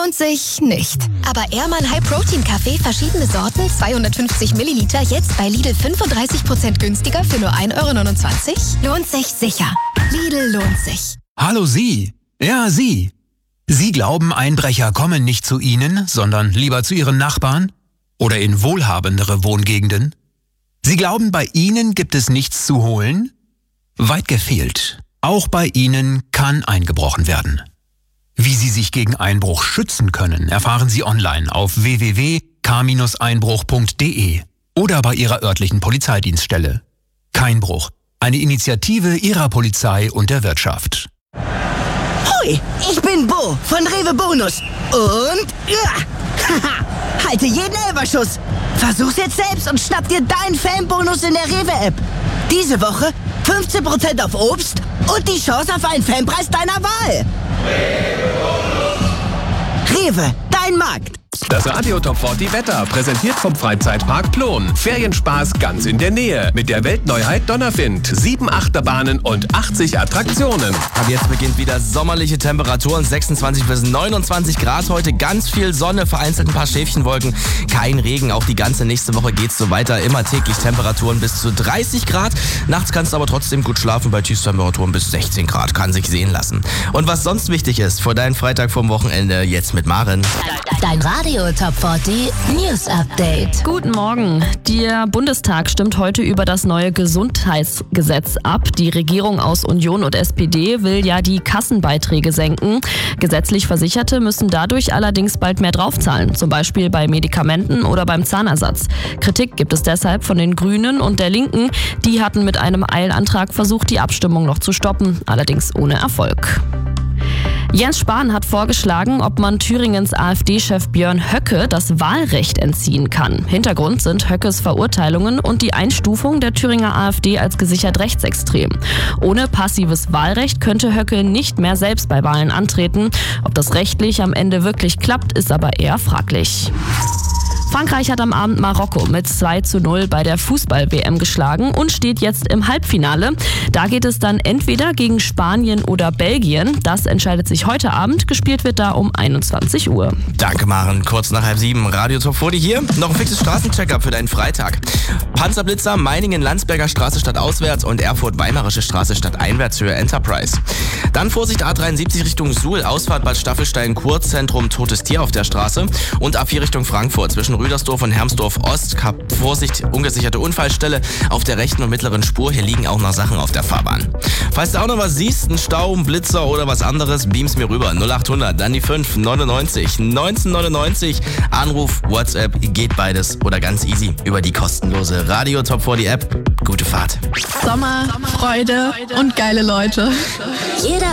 lohnt sich nicht. Aber Ehrmann High Protein Kaffee, verschiedene Sorten, 250 Milliliter, jetzt bei Lidl 35% günstiger für nur 1,29 €? Lohnt sich sicher. Lidl lohnt sich. Hallo Sie. Ja, Sie. Sie glauben, Einbrecher kommen nicht zu Ihnen, sondern lieber zu Ihren Nachbarn? Oder in wohlhabendere Wohngegenden? Sie glauben, bei Ihnen gibt es nichts zu holen? Weit gefehlt. Auch bei Ihnen kann eingebrochen werden. Wie Sie sich gegen Einbruch schützen können, erfahren Sie online auf www.k-einbruch.de oder bei Ihrer örtlichen Polizeidienststelle. Keinbruch, eine Initiative Ihrer Polizei und der Wirtschaft. Hui, ich bin Bo von Rewe Bonus und halte jeden Elberschuss. Versuch's jetzt selbst und schnapp dir deinen Fanbonus in der Rewe-App. Diese Woche 15% auf Obst und die Chance auf einen Fanpreis deiner Wahl. Rewe, dein Markt. Das Radio Top 40 Wetter, präsentiert vom Freizeitpark Plon. Ferienspaß ganz in der Nähe mit der Weltneuheit Donnerfind. 7 Achterbahnen und 80 Attraktionen. Ab jetzt beginnt wieder sommerliche Temperaturen, 26 bis 29 Grad heute. Ganz viel Sonne, vereinzelt ein paar Schäfchenwolken. Kein Regen, auch die ganze nächste Woche geht's so weiter. Immer täglich Temperaturen bis zu 30 Grad. Nachts kannst du aber trotzdem gut schlafen bei Tiefstemperaturen bis 16 Grad. Kann sich sehen lassen. Und was sonst wichtig ist, vor deinem Freitag vorm Wochenende, jetzt mit Maren. Dein Radio Top 40 News Update. Guten Morgen. Der Bundestag stimmt heute über das neue Gesundheitsgesetz ab. Die Regierung aus Union und SPD will ja die Kassenbeiträge senken. Gesetzlich Versicherte müssen dadurch allerdings bald mehr draufzahlen, zum Beispiel bei Medikamenten oder beim Zahnersatz. Kritik gibt es deshalb von den Grünen und der Linken. Die hatten mit einem Eilantrag versucht, die Abstimmung noch zu stoppen, allerdings ohne Erfolg. Jens Spahn hat vorgeschlagen, ob man Thüringens AfD-Chef Björn Höcke das Wahlrecht entziehen kann. Hintergrund sind Höckes Verurteilungen und die Einstufung der Thüringer AfD als gesichert rechtsextrem. Ohne passives Wahlrecht könnte Höcke nicht mehr selbst bei Wahlen antreten. Ob das rechtlich am Ende wirklich klappt, ist aber eher fraglich. Frankreich hat am Abend Marokko mit 2:0 bei der Fußball-WM geschlagen und steht jetzt im Halbfinale. Da geht es dann entweder gegen Spanien oder Belgien. Das entscheidet sich heute Abend. Gespielt wird da um 21 Uhr. Danke, Maren. Kurz nach 6:30, Radio Top 40 hier. Noch ein fixes Straßencheck-up für deinen Freitag. Panzerblitzer, Meiningen-Landsberger Straße statt auswärts und Erfurt-Weimarische Straße statt einwärts für Enterprise. Dann Vorsicht A73 Richtung Suhl, Ausfahrt Bad Staffelstein, Kurzentrum Totes Tier auf der Straße und A4 Richtung Frankfurt zwischen Rüdersdorf und Hermsdorf Ost. Vorsicht, ungesicherte Unfallstelle auf der rechten und mittleren Spur. Hier liegen auch noch Sachen auf der Fahrbahn. Falls du auch noch was siehst, einen Stau, einen Blitzer oder was anderes, beam's mir rüber. 0800, dann die 5 99 1999. Anruf, WhatsApp, geht beides oder ganz easy über die kostenlose Radio Top 40 App. Gute Fahrt. Sommer, Freude und geile Leute. Jeder